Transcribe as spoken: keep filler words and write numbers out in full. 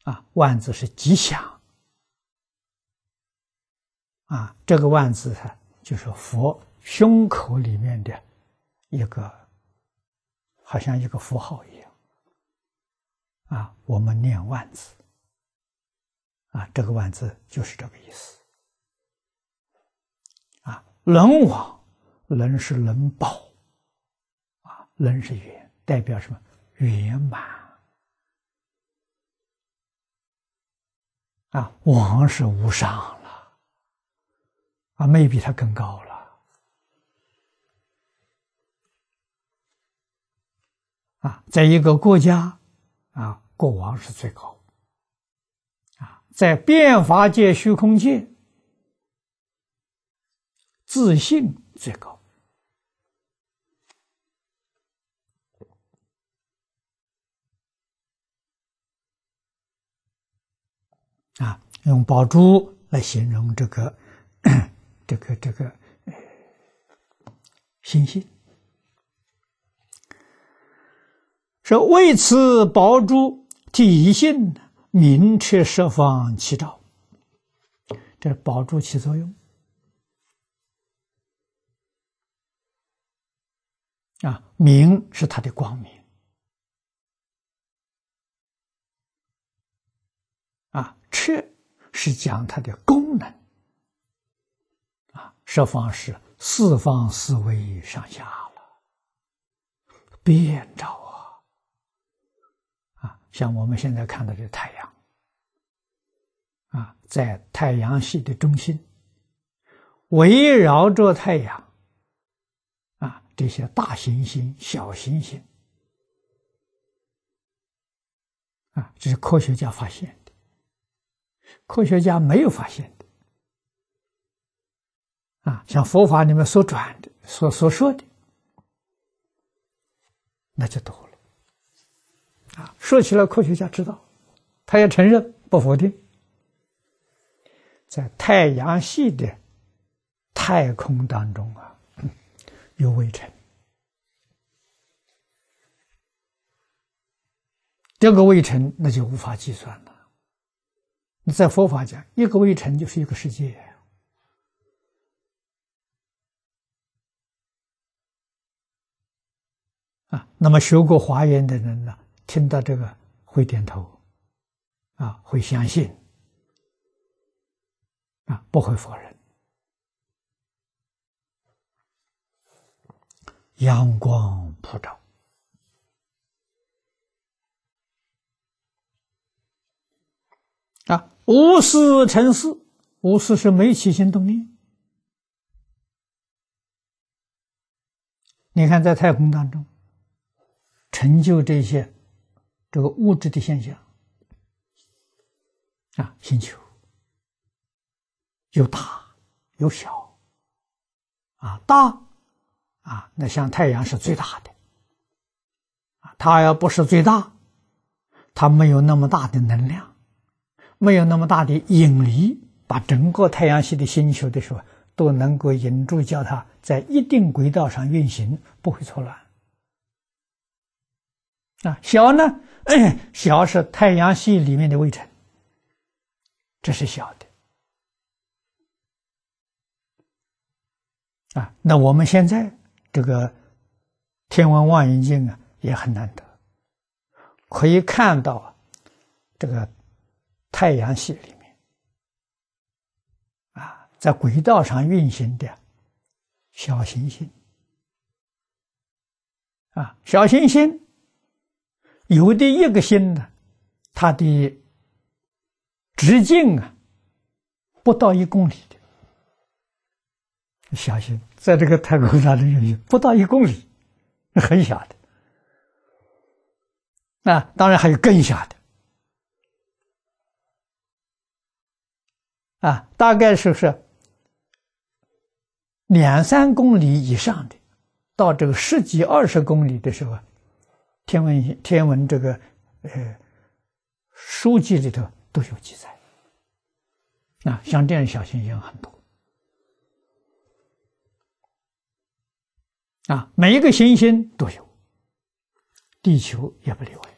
啊，万字是吉祥啊，这个万字它就是佛胸口里面的一个，好像一个符号一样啊。我们念万字啊，这个万字就是这个意思啊。轮王，轮是轮宝啊，轮是圆，代表什么？圆满。啊，王是无上了，啊，没比他更高了，啊，在一个国家，啊，国王是最高，啊，在变法界、虚空界，自信最高，啊，用宝珠来形容这个这个这个呃心性，说为此宝珠体性明彻十方七照，这宝珠起作用啊，明是它的光明啊，彻是讲它的功能啊，十方是四方四维上下了，遍照啊啊，像我们现在看到的太阳啊，在太阳系的中心，围绕着太阳啊，这些大行星、小行星啊，这是科学家发现的。科学家没有发现的啊，像佛法里面所转的、所所说的，那就多了啊。说起来，科学家知道，他也承认，不否定，在太阳系的太空当中啊，有微尘，这个微尘那就无法计算了。在佛法讲，一个微尘就是一个世界啊。那么学过华严的人呢，听到这个会点头啊，会相信啊，不会否认。阳光普照啊，无事成事，无事是没起心动念。你看，在太空当中，成就这些这个物质的现象啊，星球有大有小啊，大啊，那像太阳是最大的啊，它要不是最大，它没有那么大的能量。没有那么大的引力，把整个太阳系的星球的时候都能够引住，叫它在一定轨道上运行，不会错乱。啊，小呢，哎，小是太阳系里面的微尘，这是小的。啊，那我们现在这个天文望远镜啊，也很难得，可以看到这个太阳系里面啊，在轨道上运行的小行星啊，小行星有的一个星呢，它的直径啊不到一公里的小星，在这个太空上的运行不到一公里，很小的。那、啊、当然还有更小的。啊，大概是是两三公里以上的，到这个十几二十公里的时候，天文天文这个呃书籍里头都有记载。啊，像这样小行星很多。啊，每一个行星都有，地球也不例外。